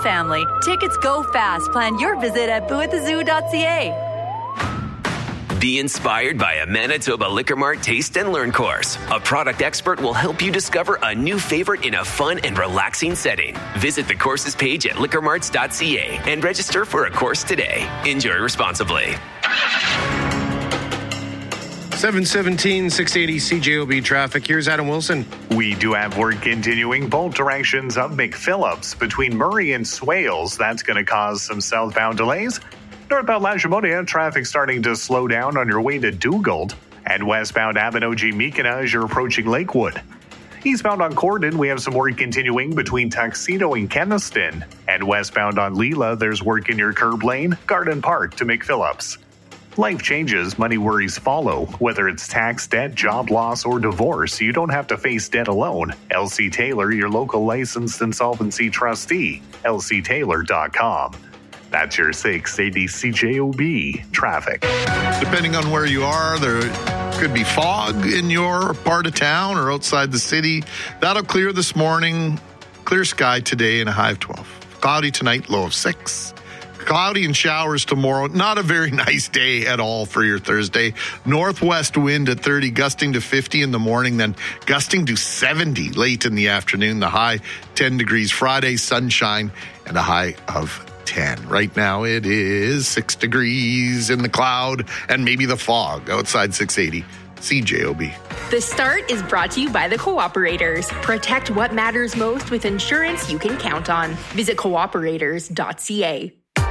family. Tickets go fast. Plan your visit at booathezoo.ca. Be inspired by a Manitoba Liquor Mart Taste and Learn course. A product expert will help you discover a new favorite in a fun and relaxing setting. Visit the courses page at liquormarts.ca and register for a course today. Enjoy responsibly. 717, 680 CJOB traffic. Here's Adam Wilson. We do have work continuing both directions of McPhillips between Murray and Swales. That's going to cause some southbound delays. Northbound Lashimonia, traffic starting to slow down on your way to Dugald. And westbound Abinogi-Mekina as you're approaching Lakewood. Eastbound on Corden, we have some work continuing between Tuxedo and Keniston. And westbound on Leela, there's work in your curb lane, Garden Park to McPhillips. Life changes, money worries follow. Whether it's tax debt, job loss, or divorce, you don't have to face debt alone. LC Taylor, your local licensed insolvency trustee. LCTaylor.com. That's your 680 CJOB traffic. Depending on where you are, there could be fog in your part of town or outside the city. That'll clear this morning. Clear sky today and a high of 12. Cloudy tonight, low of 6. Cloudy and showers tomorrow. Not a very nice day at all for your Thursday. Northwest wind at 30, gusting to 50 in the morning, then gusting to 70 late in the afternoon. The high 10 degrees. Friday, sunshine and a high of 10. Right now it is 6 degrees in the cloud and maybe the fog outside 680 CJOB. The Start is brought to you by the Cooperators. Protect what matters most with insurance you can count on. Visit cooperators.ca.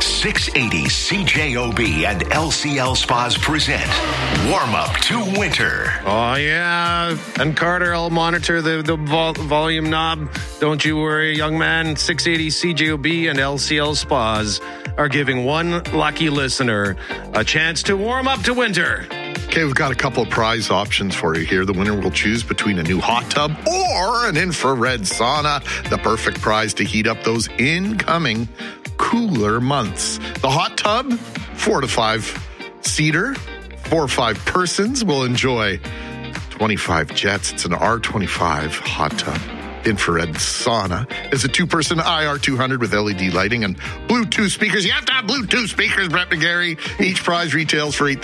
680 CJOB and LCL Spas present Warm Up to Winter. Oh, yeah. And Carter, I'll monitor the volume knob. Don't you worry, young man. 680 CJOB and LCL Spas are giving one lucky listener a chance to warm up to winter. Okay, we've got a couple of prize options for you here. The winner will choose between a new hot tub or an infrared sauna. The perfect prize to heat up those incoming cooler months. The hot tub, 4 to 5 seater, 4 or 5 persons will enjoy 25 jets. It's an R25 hot tub. Infrared sauna is a 2-person IR200 with LED lighting and Bluetooth speakers. You have to have Bluetooth speakers, Brett McGarry. Each prize retails for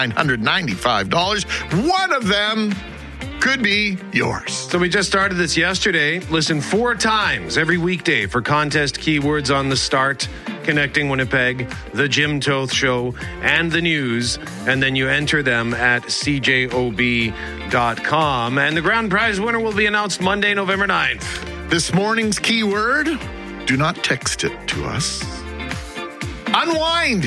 $8,995. One of them could be yours. So we just started this yesterday. Listen 4 times every weekday for contest keywords on the Start, Connecting Winnipeg, The Jim Toth Show, and the news. And then you enter them at cjob.com. And the grand prize winner will be announced Monday, November 9th. This morning's keyword, do not text it to us. Unwind.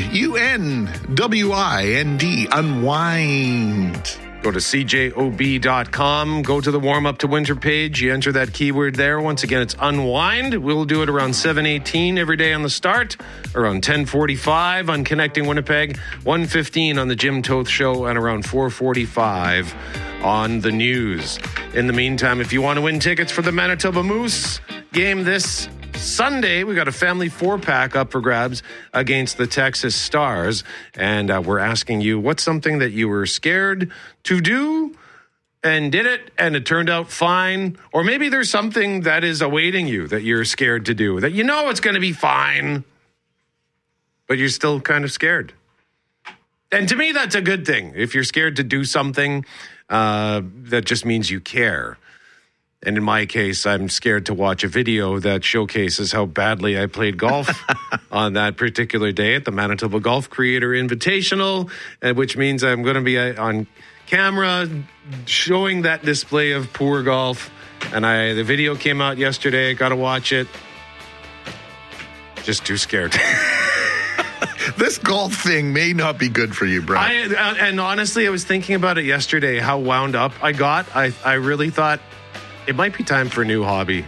UNWIND. Unwind. Go to cjob.com, go to the Warm Up to Winter page. You enter that keyword there. Once again, it's unwind. We'll do it around 7:18 every day on the Start, around 10:45 on Connecting Winnipeg, 1:15 on the Jim Toth Show, and around 4:45 on the news. In the meantime, if you want to win tickets for the Manitoba Moose game this Sunday, we got a family 4-pack up for grabs against the Texas Stars. And we're asking you, what's something that you were scared to do and did it and it turned out fine? Or maybe there's something that is awaiting you that you're scared to do, that you know it's going to be fine, but you're still kind of scared. And to me, that's a good thing. If you're scared to do something, that just means you care. And in my case, I'm scared to watch a video that showcases how badly I played golf on that particular day at the Manitoba Golf Creator Invitational, which means I'm going to be on camera showing that display of poor golf. And the video came out yesterday. I got to watch it. Just too scared. This golf thing may not be good for you, Brad. And honestly, I was thinking about it yesterday, how wound up I got. I really thought, it might be time for a new hobby.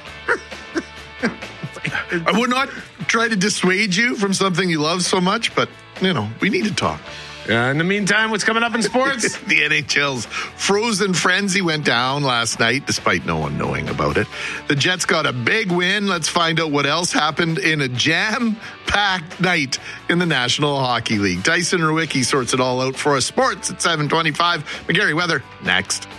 I would not try to dissuade you from something you love so much, but, we need to talk. In the meantime, what's coming up in sports? The NHL's frozen frenzy went down last night, despite no one knowing about it. The Jets got a big win. Let's find out what else happened in a jam-packed night in the National Hockey League. Tyson Rewicki sorts it all out for us. Sports at 7:25. McGarry Weather, next.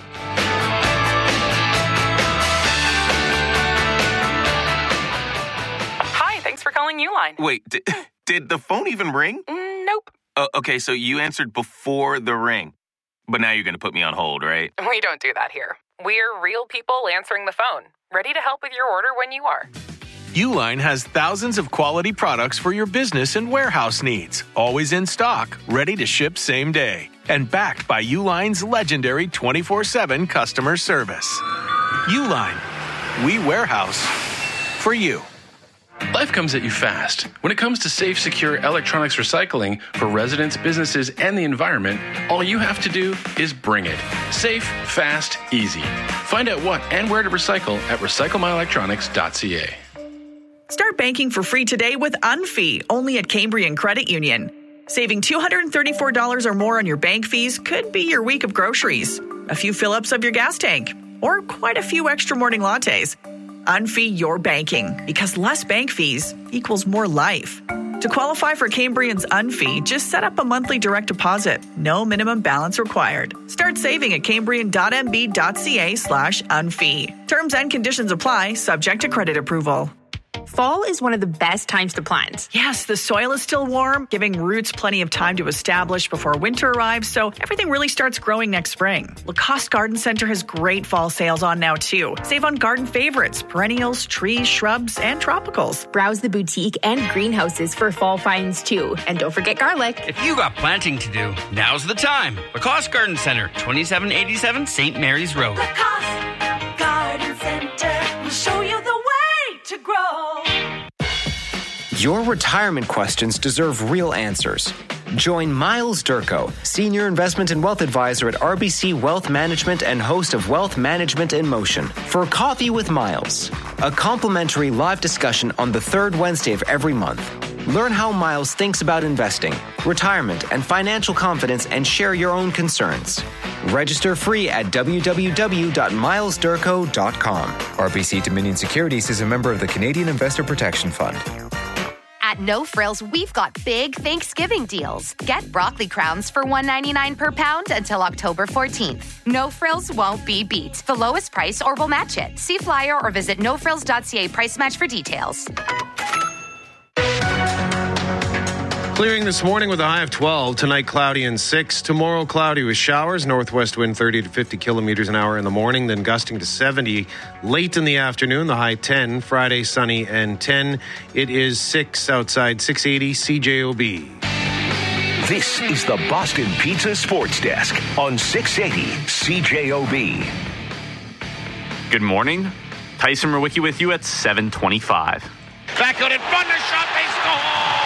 Thanks for calling Uline. Wait, did the phone even ring? Nope. Okay, so you answered before the ring. But now you're going to put me on hold, right? We don't do that here. We're real people answering the phone, ready to help with your order when you are. Uline has thousands of quality products for your business and warehouse needs. Always in stock, ready to ship same day. And backed by Uline's legendary 24/7 customer service. Uline. We warehouse for you. Life comes at you fast. When it comes to safe, secure electronics recycling for residents, businesses, and the environment, all you have to do is bring it. Safe, fast, easy. Find out what and where to recycle at recyclemyelectronics.ca. Start banking for free today with Unfee, only at Cambrian Credit Union. Saving $234 or more on your bank fees could be your week of groceries, a few fill-ups of your gas tank, or quite a few extra morning lattes. Unfee your banking, because less bank fees equals more life. To qualify for Cambrian's Unfee, just set up a monthly direct deposit. No minimum balance required. Start saving at cambrian.mb.ca/unfee. Terms and conditions apply, subject to credit approval. Fall is one of the best times to plant. Yes, the soil is still warm, giving roots plenty of time to establish before winter arrives, so everything really starts growing next spring. Lacoste Garden Center has great fall sales on now, too. Save on garden favorites, perennials, trees, shrubs, and tropicals. Browse the boutique and greenhouses for fall finds, too. And don't forget garlic. If you got planting to do, now's the time. Lacoste Garden Center, 2787 St. Mary's Road. Lacoste Garden Center will show you the way to grow. Your retirement questions deserve real answers. Join Miles Durko, Senior Investment and Wealth Advisor at RBC Wealth Management and host of Wealth Management in Motion, for Coffee with Miles, a complimentary live discussion on the third Wednesday of every month. Learn how Miles thinks about investing, retirement, and financial confidence, and share your own concerns. Register free at www.milesdurko.com. RBC Dominion Securities is a member of the Canadian Investor Protection Fund. At No Frills, we've got big Thanksgiving deals. Get broccoli crowns for $1.99 per pound until October 14th. No Frills won't be beat. The lowest price or we'll match it. See flyer or visit nofrills.ca price match for details. Clearing this morning with a high of 12. Tonight, cloudy and 6. Tomorrow, cloudy with showers. Northwest wind 30 to 50 kilometers an hour in the morning, then gusting to 70 late in the afternoon. The high 10. Friday, sunny and 10. It is 6 outside, 680 CJOB. This is the Boston Pizza Sports Desk on 680 CJOB. Good morning. Tyson Murwicki with you at 7:25. Back out in front, the shot, they score!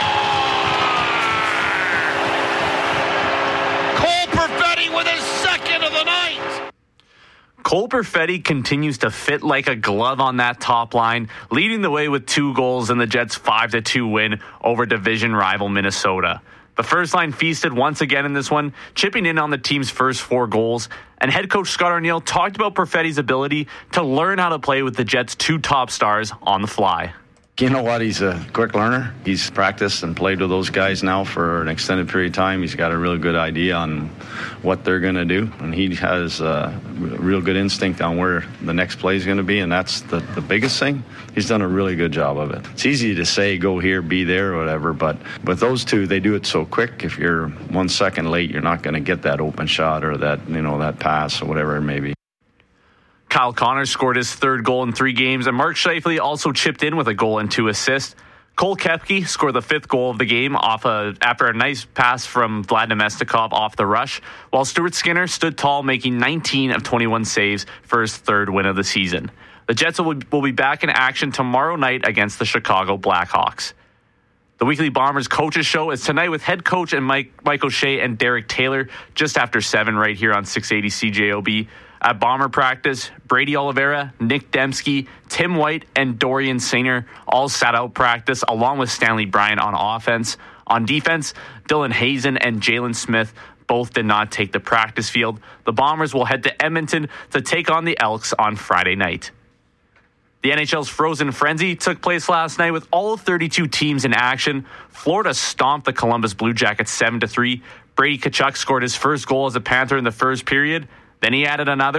Cole Perfetti with his second of the night. Cole Perfetti continues to fit like a glove on that top line, leading the way with 2 goals in the Jets' 5-2 win over division rival Minnesota. The first line feasted once again in this one, chipping in on the team's first 4 goals. And head coach Scott Arniel talked about Perfetti's ability to learn how to play with the Jets' 2 top stars on the fly. You know what? He's a quick learner. He's practiced and played with those guys now for an extended period of time. He's got a really good idea on what they're going to do. And he has a real good instinct on where the next play is going to be. And that's the biggest thing. He's done a really good job of it. It's easy to say, go here, be there, or whatever. But those two, they do it so quick. If you're 1 second late, you're not going to get that open shot or that, that pass or whatever it may be. Kyle Connor scored his 3rd goal in 3 games, and Mark Scheifele also chipped in with a goal and 2 assists. Cole Koepke scored the 5th goal of the game after a nice pass from Vlad Nemestikov off the rush, while Stuart Skinner stood tall, making 19 of 21 saves for his 3rd win of the season. The Jets will be back in action tomorrow night against the Chicago Blackhawks. The Weekly Bombers Coaches Show is tonight with head coach and Mike O'Shea and Derek Taylor just after 7 right here on 680 CJOB. At Bomber practice, Brady Oliveira, Nick Dembski, Tim White, and Dorian Singer all sat out practice, along with Stanley Bryant on offense. On defense, Dylan Hazen and Jalen Smith both did not take the practice field. The Bombers will head to Edmonton to take on the Elks on Friday night. The NHL's Frozen Frenzy took place last night with all 32 teams in action. Florida stomped the Columbus Blue Jackets 7-3. Brady Tkachuk scored his first goal as a Panther in the first period. Then he added another,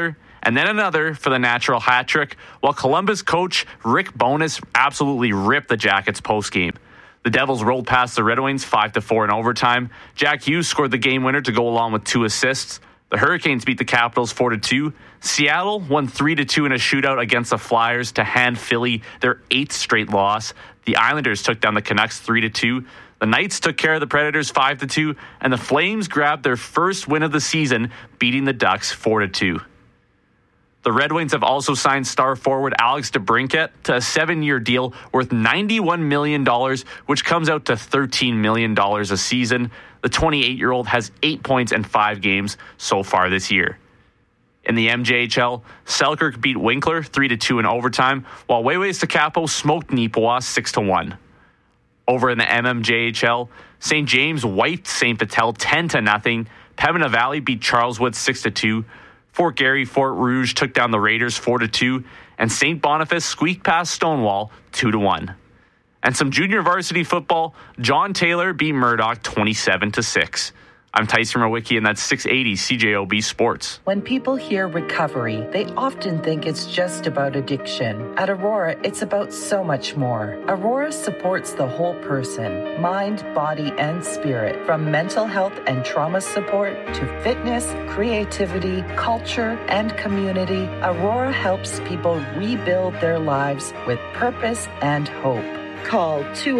and then another for the natural hat trick, while Columbus coach Rick Bowness absolutely ripped the Jackets postgame. The Devils rolled past the Red Wings 5-4 in overtime. Jack Hughes scored the game winner to go along with 2 assists. The Hurricanes beat the Capitals 4-2. Seattle won 3-2 in a shootout against the Flyers to hand Philly their 8th straight loss. The Islanders took down the Canucks 3-2. The Knights took care of the Predators 5-2, and the Flames grabbed their first win of the season, beating the Ducks 4-2. The Red Wings have also signed star forward Alex DeBrincat to a 7-year deal worth $91 million, which comes out to $13 million a season. The 28-year-old has 8 points in 5 games so far this year. In the MJHL, Selkirk beat Winkler 3-2 in overtime, while Waiwai's-Takapo smoked Nipawa 6-1. Over in the MMJHL, St. James wiped St. Patel 10-0. Pembina Valley beat Charleswood 6-2. Fort Garry, Fort Rouge took down the Raiders 4-2, and St. Boniface squeaked past Stonewall 2-1. And some junior varsity football, John Taylor beat Murdoch 27-6. I'm Tyson Rowicki, and that's 680 CJOB Sports. When people hear recovery, they often think it's just about addiction. At Aurora, it's about so much more. Aurora supports the whole person, mind, body, and spirit. From mental health and trauma support to fitness, creativity, culture, and community, Aurora helps people rebuild their lives with purpose and hope. Call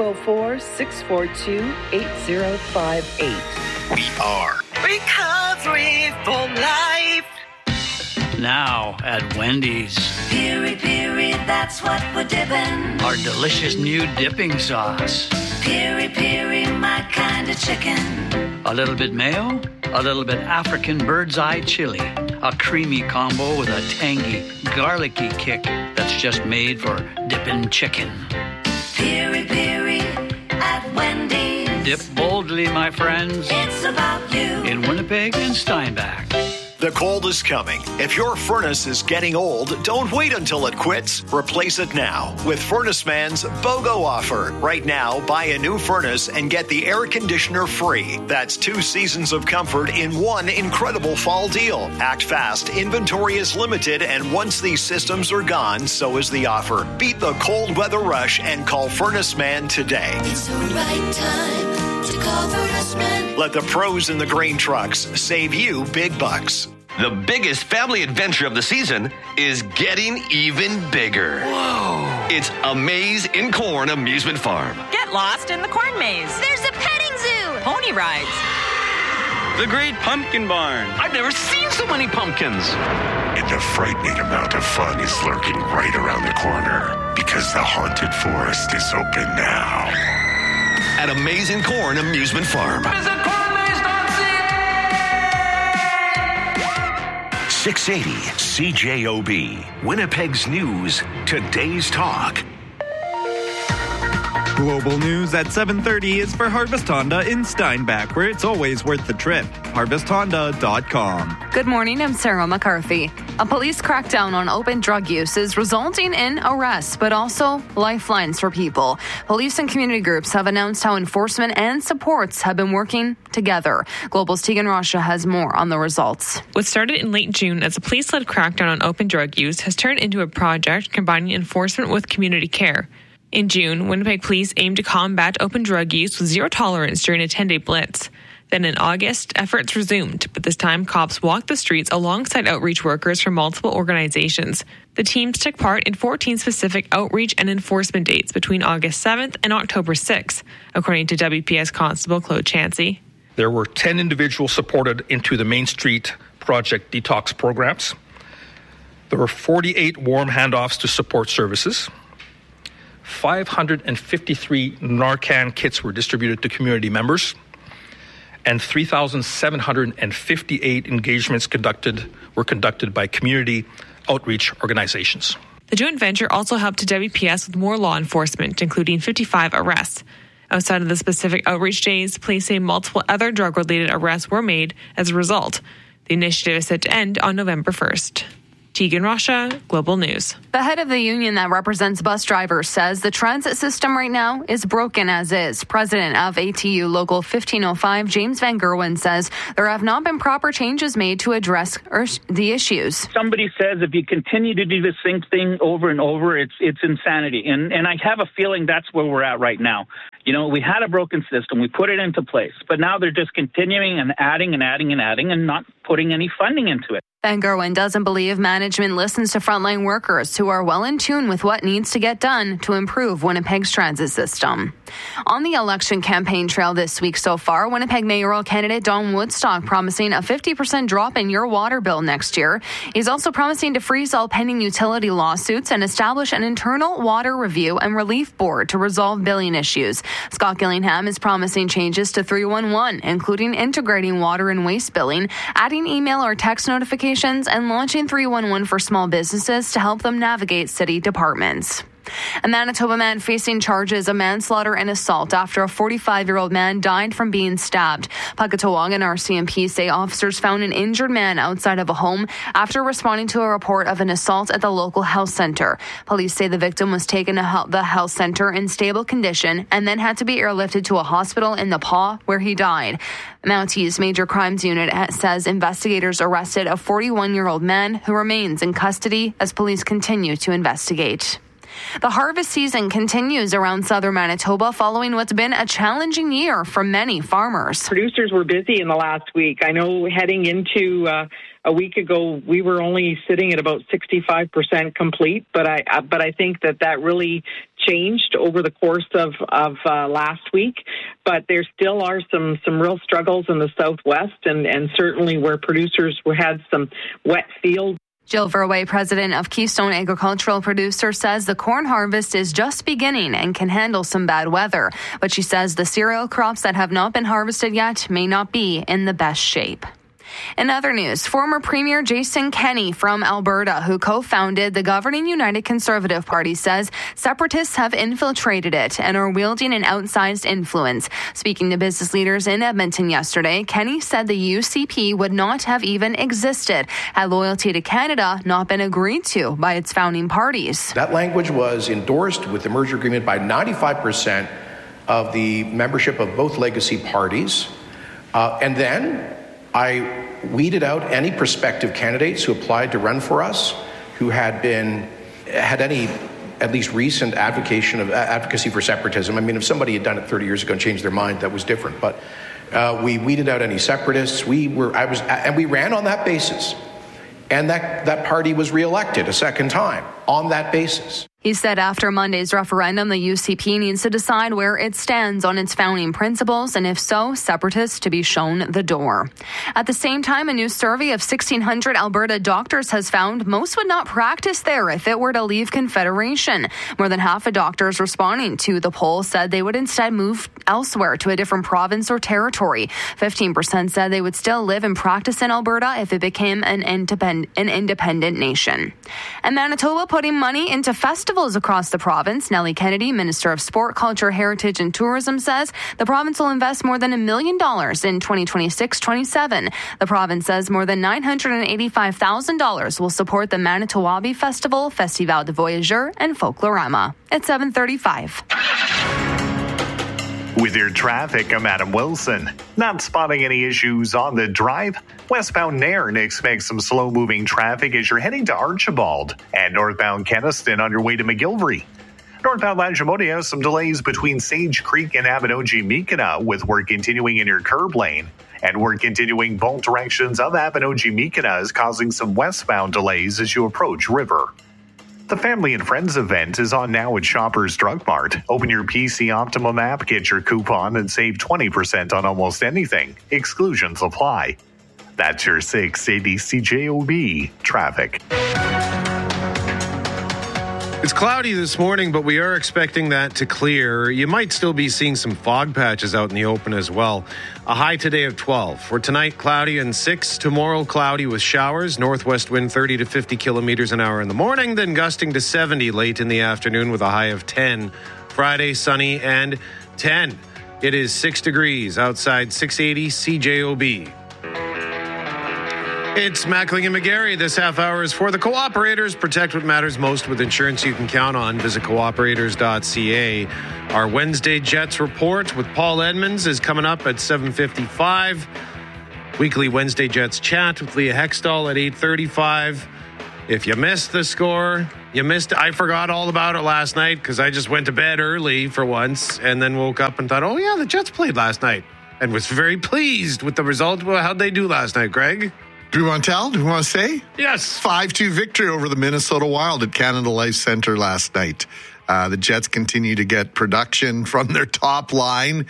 204-642-8058. We are Recovery for Life. Now at Wendy's. Piri Piri, that's what we're dipping. Our delicious new dipping sauce. Piri Piri, my kind of chicken. A little bit mayo, a little bit African bird's eye chili. A creamy combo with a tangy, garlicky kick that's just made for dipping chicken. Piri Piri at Wendy's. Dip boldly, my friends. It's about you. In Winnipeg and Steinbach. The cold is coming. If your furnace is getting old, don't wait until it quits. Replace it now with Furnace Man's BOGO offer. Right now, buy a new furnace and get the air conditioner free. That's 2 seasons of comfort in one incredible fall deal. Act fast. Inventory is limited, and once these systems are gone, so is the offer. Beat the cold weather rush and call Furnace Man today. It's the right time to call Furnace Man. Let the pros in the grain trucks save you big bucks. The biggest family adventure of the season is getting even bigger. Whoa! It's a Maze in Corn amusement farm. Get lost in the corn maze. There's a petting zoo. Pony rides. The Great Pumpkin Barn. I've never seen so many pumpkins. And a frightening amount of fun is lurking right around the corner because the haunted forest is open now. At a Maze in Corn amusement farm. Visit cornmaze.ca. 680 CJOB, Winnipeg's News, Today's Talk. Global news at 7:30 is for Harvest Honda in Steinbach, where it's always worth the trip. HarvestHonda.com. Good morning, I'm Sarah McCarthy. A police crackdown on open drug use is resulting in arrests, but also lifelines for people. Police and community groups have announced how enforcement and supports have been working together. Global's Tegan Rasha has more on the results. What started in late June as a police-led crackdown on open drug use has turned into a project combining enforcement with community care. In June, Winnipeg Police aimed to combat open drug use with zero tolerance during a 10-day blitz. Then in August, efforts resumed, but this time cops walked the streets alongside outreach workers from multiple organizations. The teams took part in 14 specific outreach and enforcement dates between August 7th and October 6th, according to WPS Constable Claude Chansey. There were 10 individuals supported into the Main Street Project detox programs. There were 48 warm handoffs to support services. 553 Narcan kits were distributed to community members, and 3,758 engagements were conducted by community outreach organizations. The joint venture also helped to WPS with more law enforcement, including 55 arrests. Outside of the specific outreach days, police say multiple other drug-related arrests were made as a result. The initiative is set to end on November 1st. Tegan Rasha, Global News. The head of the union that represents bus drivers says the transit system right now is broken as is. President of ATU Local 1505, James Van Gerwen, says there have not been proper changes made to address the issues. Somebody says if you continue to do the same thing over and over, it's insanity. And I have a feeling that's where we're at right now. You know, we had a broken system. We put it into place. But now they're just continuing and adding and not putting any funding into it. Van Gerwen doesn't believe management listens to frontline workers who are well in tune with what needs to get done to improve Winnipeg's transit system. On the election campaign trail this week so far, Winnipeg mayoral candidate Don Woodstock promising a 50% drop in your water bill next year. He's also promising to freeze all pending utility lawsuits and establish an internal water review and relief board to resolve billing issues. Scott Gillingham is promising changes to 311, including integrating water and waste billing, adding email or text notifications, and launching 311 for small businesses to help them navigate city departments. A Manitoba man facing charges of manslaughter and assault after a 45-year-old man died from being stabbed. Pukatawagan RCMP say officers found an injured man outside of a home after responding to a report of an assault at the local health center. Police say the victim was taken to the health center in stable condition and then had to be airlifted to a hospital in Nepal where he died. Mountie's Major Crimes Unit says investigators arrested a 41-year-old man who remains in custody as police continue to investigate. The harvest season continues around southern Manitoba following what's been a challenging year for many farmers. Producers were busy in the last week. I know heading into a week ago, we were only sitting at about 65% complete, but I think that really changed over the course of last week. But there still are some real struggles in the southwest, and certainly where producers had some wet fields. Jill Verwey, president of Keystone Agricultural Producers, says the corn harvest is just beginning and can handle some bad weather. But she says the cereal crops that have not been harvested yet may not be in the best shape. In other news, former Premier Jason Kenney from Alberta, who co-founded the governing United Conservative Party, says separatists have infiltrated it and are wielding an outsized influence. Speaking to business leaders in Edmonton yesterday, Kenney said the UCP would not have even existed had loyalty to Canada not been agreed to by its founding parties. That language was endorsed with the merger agreement by 95% of the membership of both legacy parties. And then I weeded out any prospective candidates who applied to run for us who had any at least recent advocacy for separatism. I mean, if somebody had done it 30 years ago and changed their mind, that was different. But we weeded out any separatists. And we ran on that basis. And that party was reelected a second time on that basis. He said after Monday's referendum, the UCP needs to decide where it stands on its founding principles, and if so, separatists to be shown the door. At the same time, a new survey of 1,600 Alberta doctors has found most would not practice there if it were to leave Confederation. More than half of doctors responding to the poll said they would instead move elsewhere to a different province or territory. 15% said they would still live and practice in Alberta if it became an independent nation. And Manitoba putting money into festivals across the province. Nellie Kennedy, Minister of Sport, Culture, Heritage and Tourism, says the province will invest more than $1 million in 2026-27. The province says more than $985,000 will support the Manitowabi Festival, Festival de Voyageurs, and Folklorama. At 7:35. With your traffic, I'm Adam Wilson. Not spotting any issues on the drive. Westbound Nairn expects some slow-moving traffic as you're heading to Archibald. And northbound Keniston on your way to McGilvery. Northbound Lagimodia, some delays between Sage Creek and Abinogi-Mikina with work continuing in your curb lane. And work continuing both directions of Abinogi-Mikina is causing some westbound delays as you approach River. The Family and Friends event is on now at Shoppers Drug Mart. Open your PC Optimum app, get your coupon, and save 20% on almost anything. Exclusions apply. That's your 680 CJOB traffic. It's cloudy this morning, but we are expecting that to clear. You might still be seeing some fog patches out in the open as well. A high today of 12. For tonight, cloudy and 6. Tomorrow, cloudy with showers. Northwest wind 30 to 50 kilometers an hour in the morning, then gusting to 70 late in the afternoon with a high of 10. Friday, sunny and 10. It is 6 degrees outside 680 CJOB. It's Mackling and McGarry. This half hour is for the Cooperators. Protect what matters most with insurance you can count on. Visit cooperators.ca. Our Wednesday Jets report with Paul Edmonds is coming up at 7:55. Weekly Wednesday Jets chat with Leah Hextall at 8:35. If you missed the score, you missed it. I forgot all about it last night because I just went to bed early for once and then woke up and thought, oh yeah, the Jets played last night, and was very pleased with the result. Well, how'd they do last night, Greg? Do we want to tell? Do we want to say? Yes. 5-2 victory over the Minnesota Wild at Canada Life Center last night. The Jets continue to get production from their top line,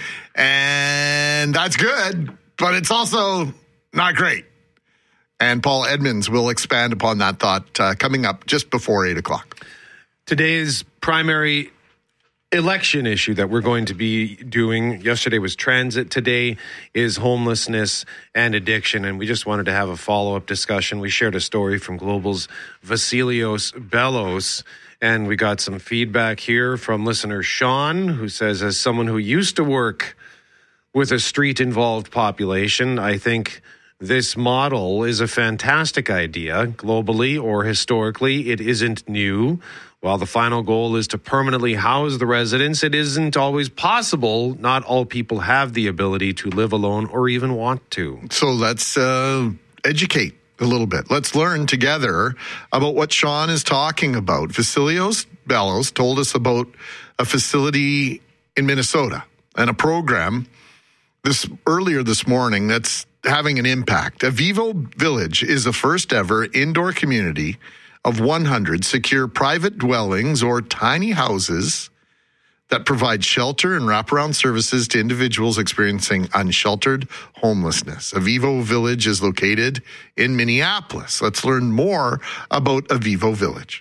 and that's good, but it's also not great. And Paul Edmonds will expand upon that thought coming up just before 8 o'clock. Today's primary election issue that we're going to be doing, yesterday was transit, today is homelessness and addiction, and we just wanted to have a follow-up discussion. We shared a story from Global's Vasilios Bellos, and we got some feedback here from listener Sean, who says, as someone who used to work with a street-involved population, I think this model is a fantastic idea. Globally or historically, it isn't new. While the final goal is to permanently house the residents, it isn't always possible. Not all people have the ability to live alone or even want to. So let's educate a little bit. Let's learn together about what Sean is talking about. Vasilios Bellos told us about a facility in Minnesota and a program earlier this morning that's having an impact. Avivo Village is the first ever indoor community of 100 secure private dwellings or tiny houses that provide shelter and wraparound services to individuals experiencing unsheltered homelessness. Avivo Village is located in Minneapolis. Let's learn more about Avivo Village.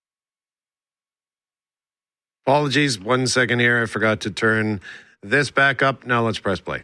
Apologies, 1 second here. I forgot to turn this back up. Now let's press play.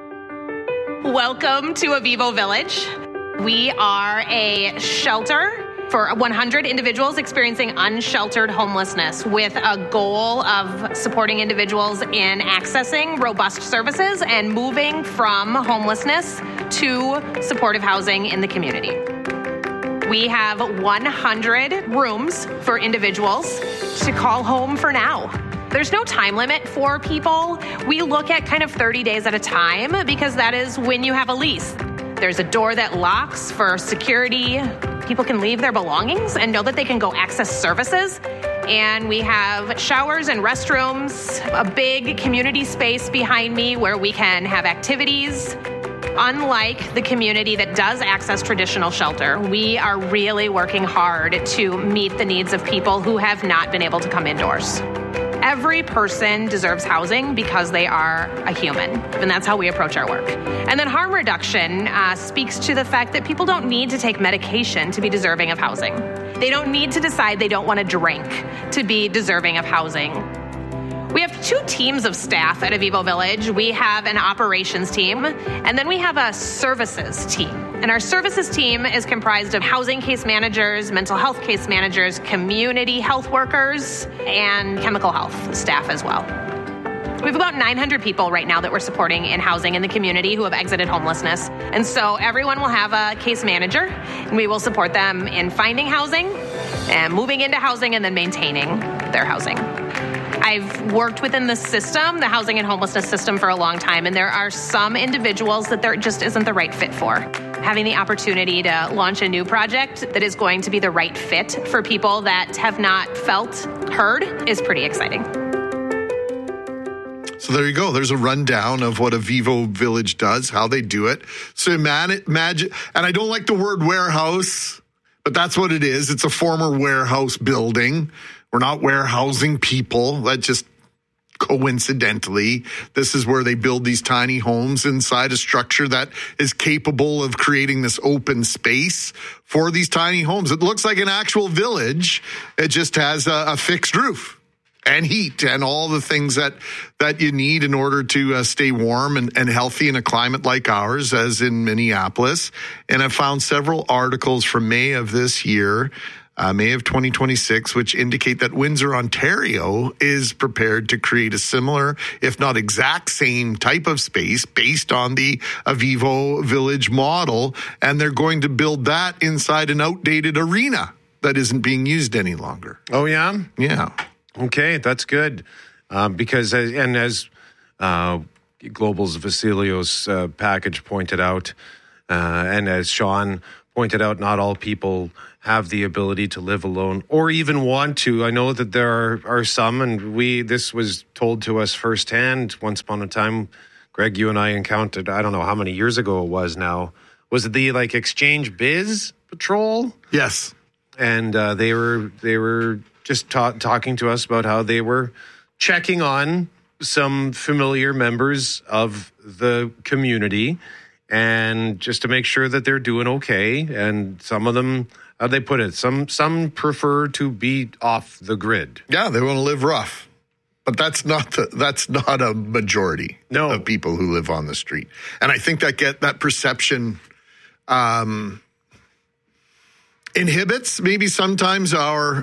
Welcome to Avivo Village. We are a shelter for 100 individuals experiencing unsheltered homelessness, with a goal of supporting individuals in accessing robust services and moving from homelessness to supportive housing in the community. We have 100 rooms for individuals to call home for now. There's no time limit for people. We look at kind of 30 days at a time because that is when you have a lease. There's a door that locks for security. People can leave their belongings and know that they can go access services. And we have showers and restrooms, a big community space behind me where we can have activities. Unlike the community that does access traditional shelter, we are really working hard to meet the needs of people who have not been able to come indoors. Every person deserves housing because they are a human, and that's how we approach our work. And then harm reduction speaks to the fact that people don't need to take medication to be deserving of housing. They don't need to decide they don't want to drink to be deserving of housing. We have two teams of staff at Avivo Village. We have an operations team, and then we have a services team. And our services team is comprised of housing case managers, mental health case managers, community health workers, and chemical health staff as well. We have about 900 people right now that we're supporting in housing in the community who have exited homelessness. And so everyone will have a case manager, and we will support them in finding housing and moving into housing and then maintaining their housing. I've worked within the system, the housing and homelessness system, for a long time, and there are some individuals that there just isn't the right fit for. Having the opportunity to launch a new project that is going to be the right fit for people that have not felt heard is pretty exciting. So there you go. There's a rundown of what Avivo Village does, how they do it. So imagine, and I don't like the word warehouse, but that's what it is. It's a former warehouse building. We're not warehousing people. That just coincidentally, this is where they build these tiny homes inside a structure that is capable of creating this open space for these tiny homes. It looks like an actual village. It just has a fixed roof and heat and all the things that you need in order to stay warm and healthy in a climate like ours, as in Minneapolis. And I found several articles from May of this year May of 2026, which indicate that Windsor, Ontario is prepared to create a similar, if not exact same type of space based on the Avivo Village model. And they're going to build that inside an outdated arena that isn't being used any longer. Oh, yeah? Yeah. Okay, that's good. Because, as Global's Vasilios package pointed out, and as Sean pointed out, not all people have the ability to live alone or even want to. I know that there are some, and this was told to us firsthand once upon a time. Greg, you and I encountered, I don't know how many years ago it was now. Was it the Exchange Biz Patrol? Yes. And they were just talking to us about how they were checking on some familiar members of the community, and just to make sure that they're doing okay. And some of them, how'd they put it? Some prefer to be off the grid. Yeah, they want to live rough. But that's not a majority of people who live on the street. And I think that perception inhibits maybe sometimes our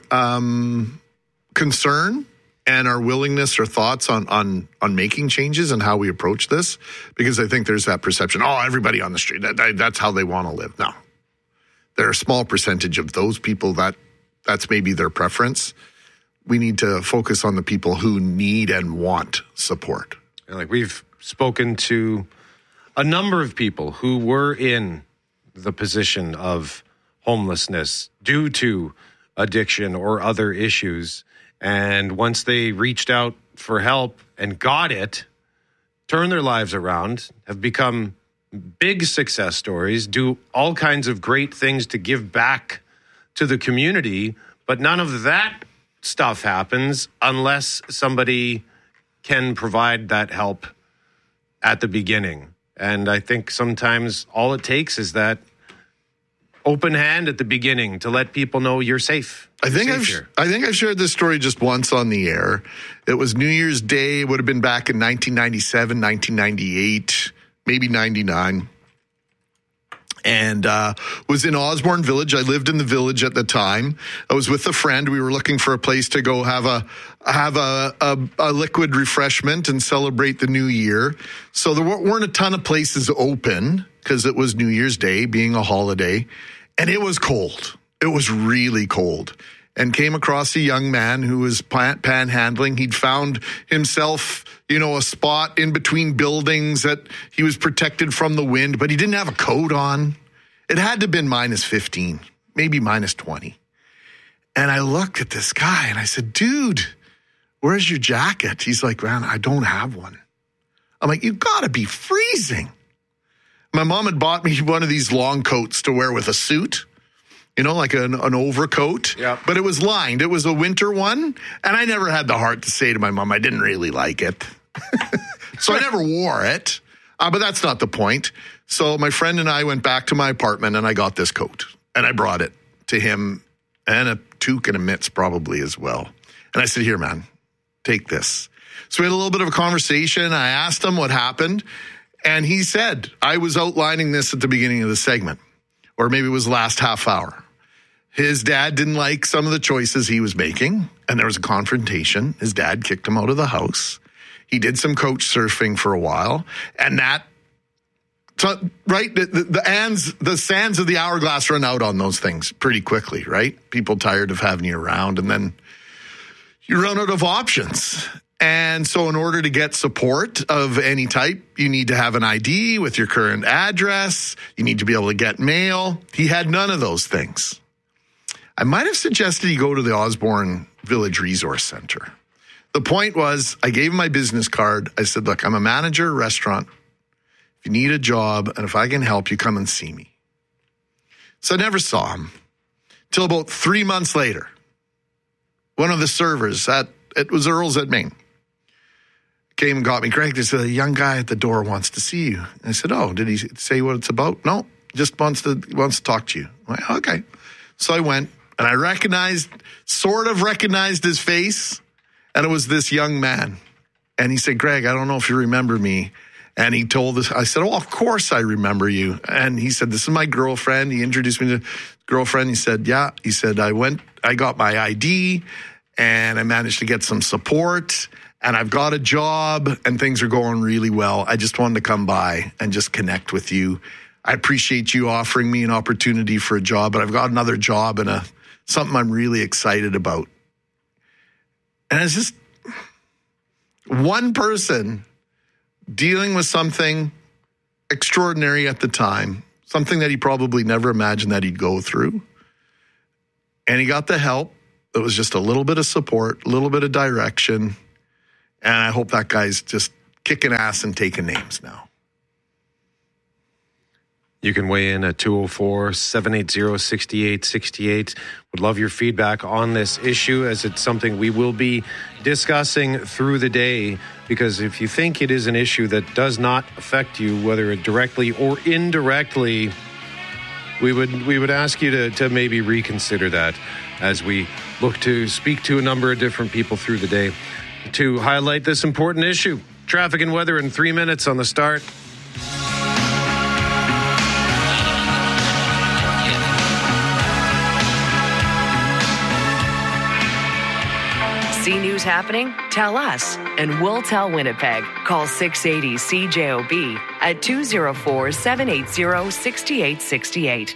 concern and our willingness or thoughts on making changes and how we approach this, because I think there's that perception, everybody on the street, that's how they want to live. No. There are a small percentage of those people that's maybe their preference. We need to focus on the people who need and want support. And we've spoken to a number of people who were in the position of homelessness due to addiction or other issues. And once they reached out for help and got it, turned their lives around, have become big success stories, do all kinds of great things to give back to the community. But none of that stuff happens unless somebody can provide that help at the beginning. And I think sometimes all it takes is that open hand at the beginning to let people know you're safe. I think I've shared this story just once on the air. It was New Year's Day. It would have been back in 1997, 1998, maybe 99. And was in Osborne Village. I lived in the village at the time. I was with a friend. We were looking for a place to go have a liquid refreshment and celebrate the new year. So there weren't a ton of places open because it was New Year's Day, being a holiday. And it was cold. It was really cold. And came across a young man who was panhandling. He'd found himself, a spot in between buildings that he was protected from the wind, but he didn't have a coat on. It had to have been minus 15, maybe minus 20. And I looked at this guy and I said, dude, where's your jacket? He's like, man, I don't have one. I'm like, you gotta be freezing. My mom had bought me one of these long coats to wear with a suit, like an overcoat. Yeah. But it was lined. It was a winter one. And I never had the heart to say to my mom, I didn't really like it. So I never wore it. But that's not the point. So my friend and I went back to my apartment and I got this coat. And I brought it to him, and a toque and a mitts probably as well. And I said, here, man, take this. So we had a little bit of a conversation. I asked him what happened. And he said, I was outlining this at the beginning of the segment, or maybe it was the last half hour. His dad didn't like some of the choices he was making, and there was a confrontation. His dad kicked him out of the house. He did some couch surfing for a while, and the sands of the hourglass run out on those things pretty quickly, right? People tired of having you around, and then you run out of options. And so in order to get support of any type, you need to have an ID with your current address. You need to be able to get mail. He had none of those things. I might have suggested he go to the Osborne Village Resource Center. The point was, I gave him my business card. I said, look, I'm a manager at a restaurant. If you need a job and if I can help you, come and see me. So I never saw him till about 3 months later. One of the servers it was Earl's at Main, came and got me. Greg, there's a young guy at the door wants to see you. And I said, oh, did he say what it's about? No, just wants to talk to you. I'm like, okay. So I went and I sort of recognized his face. And it was this young man. And he said, Greg, I don't know if you remember me. And he told us, I said, oh, of course I remember you. And he said, this is my girlfriend. He introduced me to his girlfriend. He said, yeah. He said, I got my ID and I managed to get some support and I've got a job and things are going really well. I just wanted to come by and just connect with you. I appreciate you offering me an opportunity for a job, but I've got another job and something I'm really excited about. And it's just one person dealing with something extraordinary at the time, something that he probably never imagined that he'd go through. And he got the help. It was just a little bit of support, a little bit of direction. And I hope that guy's just kicking ass and taking names now. You can weigh in at 204-780-6868. Would love your feedback on this issue, as it's something we will be discussing through the day, because if you think it is an issue that does not affect you, whether it directly or indirectly, we would ask you to maybe reconsider that as we look to speak to a number of different people through the day to highlight this important issue. Traffic and weather in 3 minutes on the start. See news happening? Tell us, and we'll tell Winnipeg. Call 680-CJOB at 204-780-6868.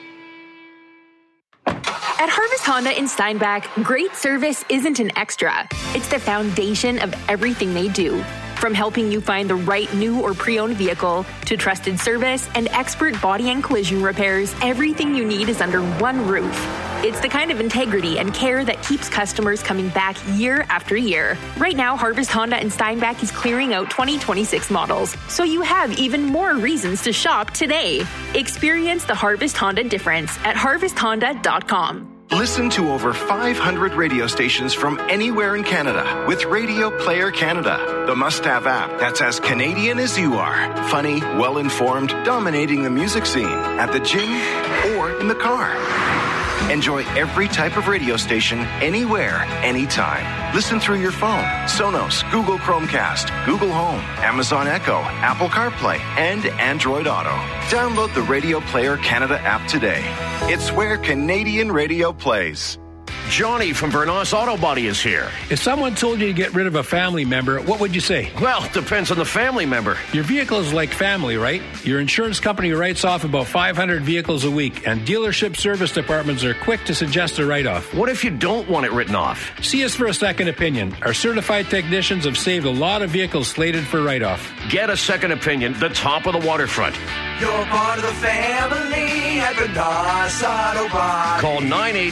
At Harvest Honda in Steinbach, great service isn't an extra. It's the foundation of everything they do. From helping you find the right new or pre-owned vehicle to trusted service and expert body and collision repairs, everything you need is under one roof. It's the kind of integrity and care that keeps customers coming back year after year. Right now, Harvest Honda in Steinbach is clearing out 2026 models, so you have even more reasons to shop today. Experience the Harvest Honda difference at harvesthonda.com. Listen to over 500 radio stations from anywhere in Canada with Radio Player Canada, the must-have app that's as Canadian as you are. Funny, well-informed, dominating the music scene at the gym or in the car. Enjoy every type of radio station, anywhere, anytime. Listen through your phone, Sonos, Google Chromecast, Google Home, Amazon Echo, Apple CarPlay, and Android Auto. Download the Radio Player Canada app today. It's where Canadian radio plays. Johnny from Vernos Auto Body is here. If someone told you to get rid of a family member, what would you say? Well, it depends on the family member. Your vehicle is like family, right? Your insurance company writes off about 500 vehicles a week, and dealership service departments are quick to suggest a write-off. What if you don't want it written off? See us for a second opinion. Our certified technicians have saved a lot of vehicles slated for write-off. Get a second opinion, the top of the waterfront. You're part of the family at Vernos Auto Body. Call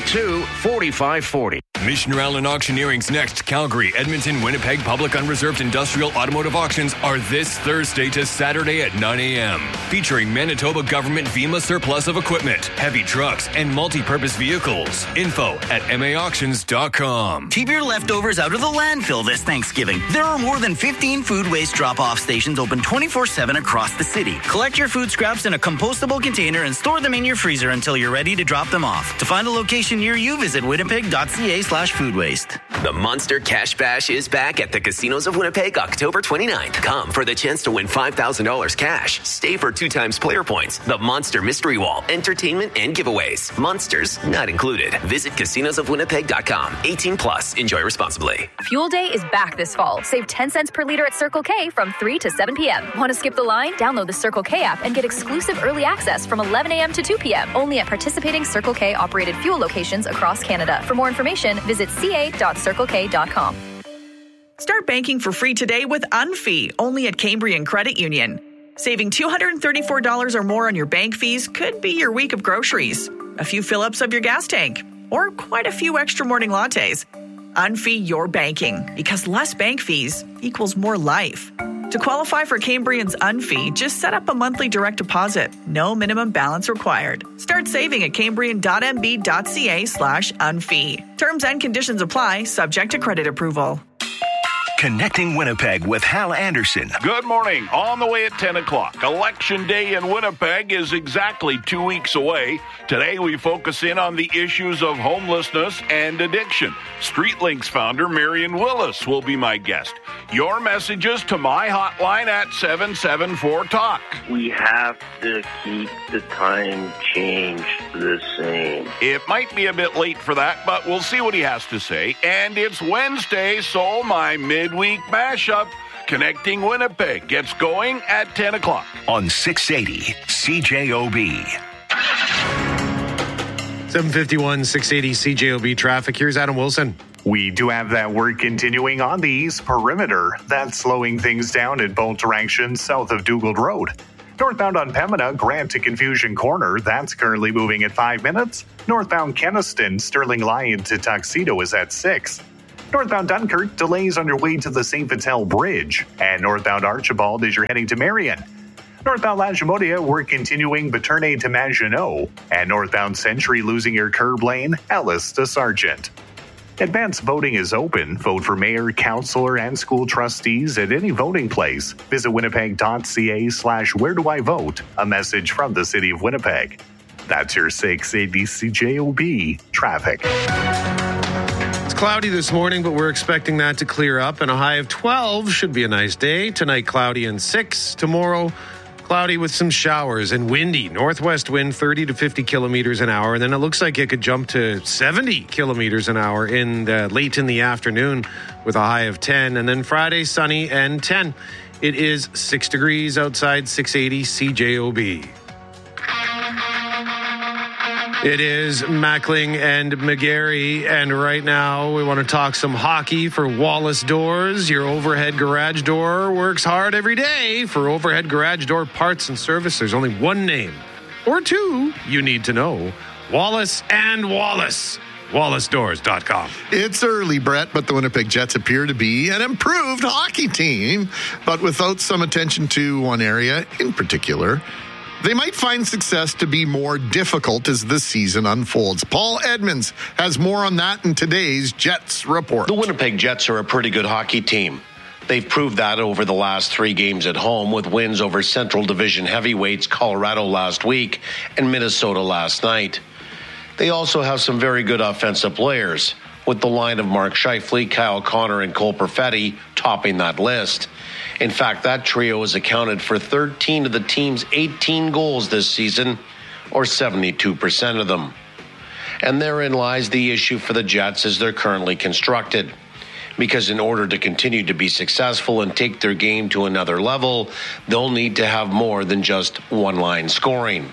982-4540. Mission Allen Auctioneering's next Calgary, Edmonton, Winnipeg Public Unreserved Industrial Automotive Auctions are this Thursday to Saturday at 9 a.m. Featuring Manitoba Government FEMA surplus of equipment, heavy trucks, and multi-purpose vehicles. Info at maauctions.com. Keep your leftovers out of the landfill this Thanksgiving. There are more than 15 food waste drop-off stations open 24/7 across the city. Collect your food scraps in a compostable container and store them in your freezer until you're ready to drop them off. To find a location near you, visit winnipeg.ca/food waste. The Monster Cash Bash is back at the Casinos of Winnipeg October 29th. Come for the chance to win $5,000 cash. Stay for 2 times player points, the Monster Mystery Wall, entertainment, and giveaways. Monsters not included. Visit casinosofwinnipeg.com. 18 plus. Enjoy responsibly. Fuel Day is back this fall. Save 10 cents per liter at Circle K from 3 to 7 p.m. Want to skip the line? Download the Circle K app and get exclusive early access from 11 a.m. to 2 p.m. only at participating Circle K operated fuel locations across Canada. For more information, visit ca.circlek.com. Start banking for free today with Unfee, only at Cambrian Credit Union. Saving $234 or more on your bank fees could be your week of groceries, a few fill-ups of your gas tank, or quite a few extra morning lattes. Unfee your banking, because less bank fees equals more life. To qualify for Cambrian's Unfee, just set up a monthly direct deposit. No minimum balance required. Start saving at cambrian.mb.ca/unfee. Terms and conditions apply, subject to credit approval. Connecting Winnipeg with Hal Anderson. Good morning. On the way at 10 o'clock. Election Day in Winnipeg is exactly 2 weeks away. Today we focus in on the issues of homelessness and addiction. StreetLinks founder Marion Willis will be my guest. Your messages to my hotline at 774-TALK. We have to keep the time change the same. It might be a bit late for that, but we'll see what he has to say. And it's Wednesday, so my midweek mashup, Connecting Winnipeg, gets going at 10 o'clock. On 680 CJOB. 751, 680 CJOB traffic. Here's Adam Wilson. We do have that work continuing on the east perimeter. That's slowing things down in both directions south of Dugald Road. Northbound on Pembina, Grant to Confusion Corner, that's currently moving at 5 minutes. Northbound Kenaston, Sterling Lyon to Tuxedo is at 6. Northbound Dunkirk, delays underway to the St. Vital Bridge. And northbound Archibald as you're heading to Marion. Northbound Lagimodia, we're continuing Bernay to Maginot. And northbound Century losing your curb lane, Ellis to Sargent. Advanced voting is open. Vote for mayor, councillor, and school trustees at any voting place. Visit winnipeg.ca/where-do-I-vote. A message from the city of Winnipeg. That's your 680 CJOB traffic. It's cloudy this morning, but we're expecting that to clear up, and a high of 12 should be a nice day. Tonight, cloudy and 6. Tomorrow, cloudy with some showers and windy. Northwest wind 30 to 50 kilometers an hour. And then it looks like it could jump to 70 kilometers an hour late in the afternoon with a high of 10. And then Friday, sunny and 10. It is 6 degrees outside, 680 CJOB. It is Mackling and McGarry, and right now we want to talk some hockey for Wallace Doors. Your overhead garage door works hard every day. For overhead garage door parts and service, there's only one name, or two, you need to know. Wallace and Wallace. WallaceDoors.com. It's early, Brett, but the Winnipeg Jets appear to be an improved hockey team, but without some attention to one area in particular. They might find success to be more difficult as the season unfolds. Paul Edmonds has more on that in today's Jets Report. The Winnipeg Jets are a pretty good hockey team. They've proved that over the last 3 games at home with wins over Central Division heavyweights Colorado last week and Minnesota last night. They also have some very good offensive players, with the line of Mark Scheifele, Kyle Connor, and Cole Perfetti topping that list. In fact, that trio has accounted for 13 of the team's 18 goals this season, or 72% of them. And therein lies the issue for the Jets as they're currently constructed. Because in order to continue to be successful and take their game to another level, they'll need to have more than just one-line scoring.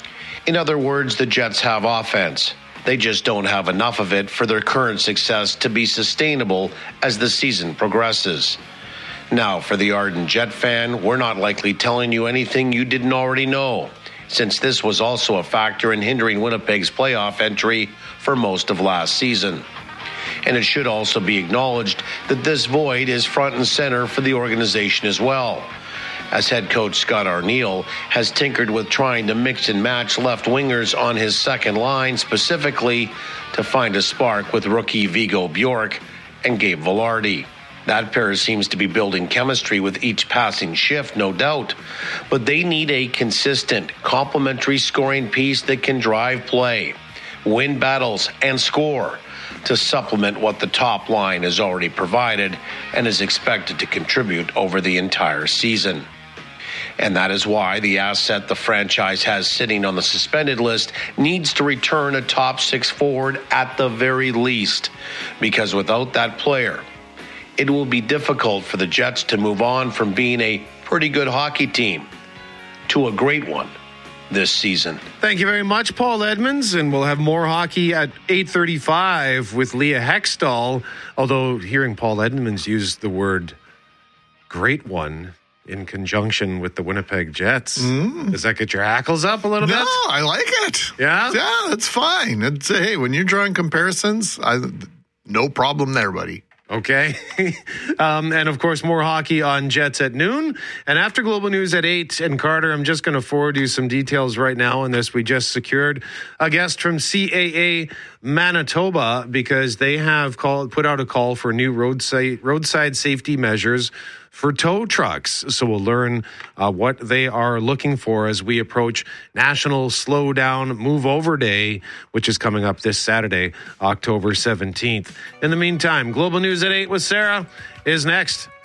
In other words, the Jets have offense. They just don't have enough of it for their current success to be sustainable as the season progresses. Now, for the ardent Jet fan, we're not likely telling you anything you didn't already know, since this was also a factor in hindering Winnipeg's playoff entry for most of last season. And it should also be acknowledged that this void is front and center for the organization as well, as head coach Scott Arniel has tinkered with trying to mix and match left wingers on his second line, specifically to find a spark with rookie Vigo Bjork and Gabe Vilardi. That pair seems to be building chemistry with each passing shift, no doubt. But they need a consistent, complementary scoring piece that can drive play, win battles, and score to supplement what the top line has already provided and is expected to contribute over the entire season. And that is why the asset the franchise has sitting on the suspended list needs to return a top 6 forward at the very least, because without that player, it will be difficult for the Jets to move on from being a pretty good hockey team to a great one this season. Thank you very much, Paul Edmonds, and we'll have more hockey at 8:35 with Leah Hextall, although hearing Paul Edmonds use the word great one in conjunction with the Winnipeg Jets, does that get your hackles up a little bit? No, I like it. Yeah? Yeah, that's fine. Hey, when you're drawing comparisons, no problem there, buddy. Okay. And of course, more hockey on Jets at noon. And after Global News at 8, and Carter, I'm just going to forward you some details right now on this. We just secured a guest from CAA Manitoba because they have put out a call for new roadside safety measures for tow trucks. So we'll learn what they are looking for as we approach National Slow Down Move Over Day, which is coming up this Saturday, October 17th. In the meantime, Global News at 8 with Sarah is next.